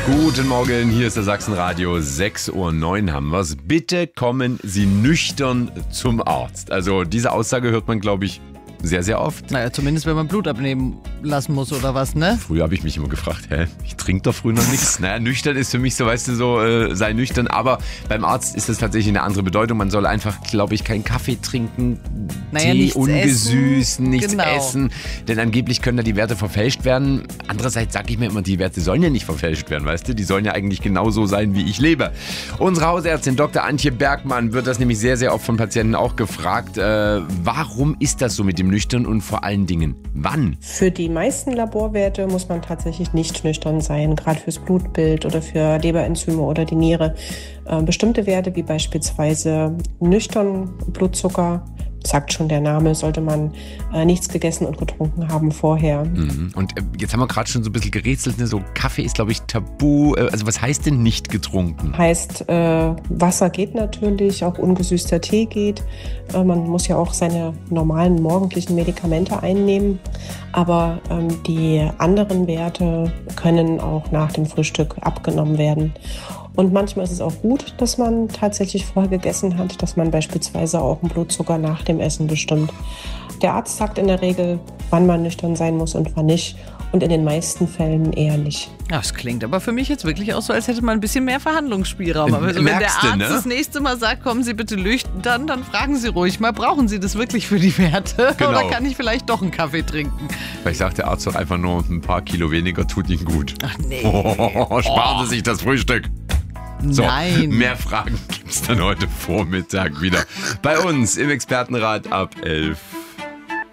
Guten Morgen, hier ist der Sachsenradio, 6:09 Uhr haben wir's. Bitte kommen Sie nüchtern zum Arzt. Also diese Aussage hört man, glaube ich, sehr, sehr oft. Naja, zumindest wenn man Blut abnehmen lassen muss oder was, ne? Früher habe ich mich immer gefragt, ich trinke doch früher noch nichts. Naja, nüchtern ist für mich so, weißt du, so sei nüchtern. Aber beim Arzt ist das tatsächlich eine andere Bedeutung. Man soll einfach, glaube ich, keinen Kaffee trinken, Tee, ungesüßt, nichts essen. Denn angeblich können da die Werte verfälscht werden. Andererseits sage ich mir immer, die Werte sollen ja nicht verfälscht werden, weißt du? Die sollen ja eigentlich genauso sein, wie ich lebe. Unsere Hausärztin Dr. Antje Bergmann wird das nämlich sehr, sehr oft von Patienten auch gefragt. Warum ist das so mit dem Nüchtern und vor allen Dingen, wann? Für die meisten Laborwerte muss man tatsächlich nicht nüchtern sein, gerade fürs Blutbild oder für Leberenzyme oder die Niere. Bestimmte Werte wie beispielsweise nüchtern Blutzucker, sagt schon der Name, sollte man nichts gegessen und getrunken haben vorher. Und jetzt haben wir gerade schon so ein bisschen gerätselt, ne? So Kaffee ist, glaube ich, tabu. Also was heißt denn nicht getrunken? Heißt, Wasser geht natürlich, auch ungesüßter Tee geht. Man muss ja auch seine normalen morgendlichen Medikamente einnehmen. Aber die anderen Werte können auch nach dem Frühstück abgenommen werden. Und manchmal ist es auch gut, dass man tatsächlich vorher gegessen hat, dass man beispielsweise auch einen Blutzucker nach dem Essen bestimmt. Der Arzt sagt in der Regel, wann man nüchtern sein muss und wann nicht. Und in den meisten Fällen eher nicht. Das klingt aber für mich jetzt wirklich auch so, als hätte man ein bisschen mehr Verhandlungsspielraum. Also wenn der Arzt das nächste Mal sagt, kommen Sie bitte nüchtern, dann fragen Sie ruhig mal, brauchen Sie das wirklich für die Werte? Genau. Oder kann ich vielleicht doch einen Kaffee trinken? Vielleicht sagt der Arzt doch einfach nur, ein paar Kilo weniger tut Ihnen gut. Ach nee. Sparen Sie sich das Frühstück. So, Nein. Mehr Fragen gibt's dann heute Vormittag wieder bei uns im Expertenrat ab 11.